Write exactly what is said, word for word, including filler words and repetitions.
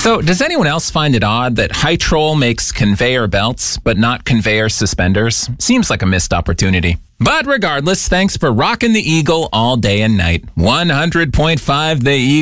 So, does anyone else find it odd that Hytrol makes conveyor belts, but not conveyor suspenders? Seems like a missed opportunity. But regardless, thanks for rocking the Eagle all day and night. one hundred point five The Eagle.